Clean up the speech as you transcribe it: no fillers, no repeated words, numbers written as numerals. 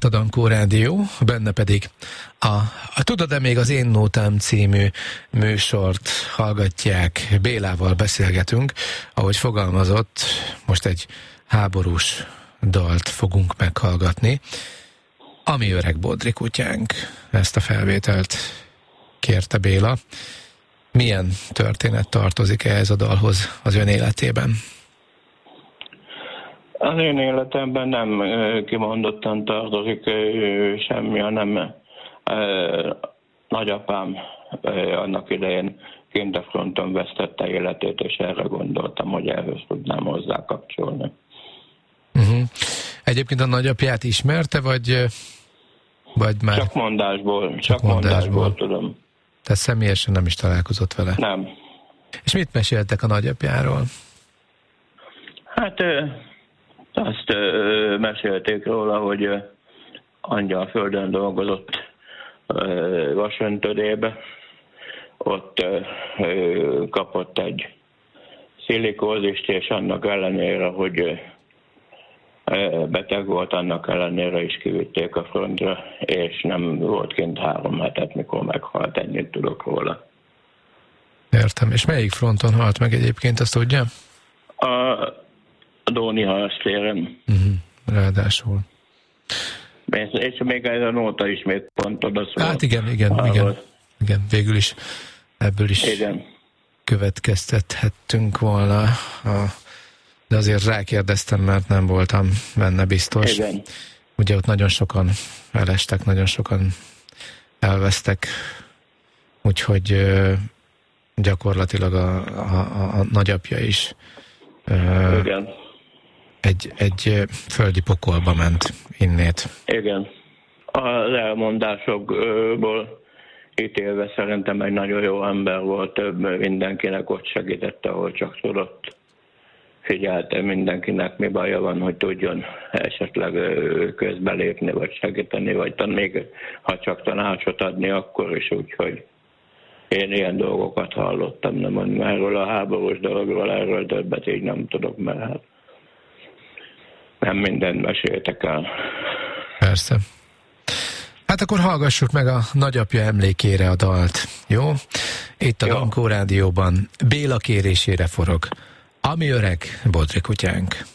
itt a Dankó Rádió, benne pedig a Tudod-e még az Én Nótám című műsort hallgatják. Bélával beszélgetünk, ahogy fogalmazott, most egy háborús dalt fogunk meghallgatni. Ami öreg bodri kutyánk, ezt a felvételt kérte Béla. Milyen történet tartozik ehhez a dalhoz az ön életében? Az én életemben nem kimondottan tartozik semmi, hanem nagyapám annak idején kint a fronton vesztette életét, és erre gondoltam, hogy ehhez tudnám hozzá kapcsolni. Egyébként a nagyapját ismerte, vagy már... Csak mondásból tudom. Tehát személyesen nem is találkozott vele? Nem. És mit meséltek a nagyapjáról? Hát azt mesélték róla, hogy Angyalföldön dolgozott vasöntödébe. Ott kapott egy szilikózist, és annak ellenére, hogy beteg volt, annak ellenére is kivitték a frontra, és nem volt kint 3 hetet, mikor meghalt, ennyit tudok róla. Értem. És melyik fronton halt meg egyébként, azt tudja? A Dóni harctéren. Ráadásul. És még ez a nóta is még pont oda szólt. Hát igen, végül is ebből is következtethettünk volna. De azért rákérdeztem, mert nem voltam benne biztos. Igen. Ugye ott nagyon sokan elestek, nagyon sokan elvesztek, úgyhogy gyakorlatilag a nagyapja is egy földi pokolba ment innét. Igen. Az elmondásokból ítélve szerintem egy nagyon jó ember volt, több mindenkinek ott segítette, ahol csak tudott. Figyelte mindenkinek, mi baja van, hogy tudjon esetleg közbelépni, vagy segíteni, vagy még ha csak tanácsot adni, akkor is, úgyhogy én ilyen dolgokat hallottam, nem erről a háborús dologról, erről többet így nem tudok, mert hát nem mindent meséltek el. Persze. Hát akkor hallgassuk meg a nagyapja emlékére a dalt, jó? Itt a Dankó Rádióban Béla kérésére forog Ami öreg bodri kutyánk.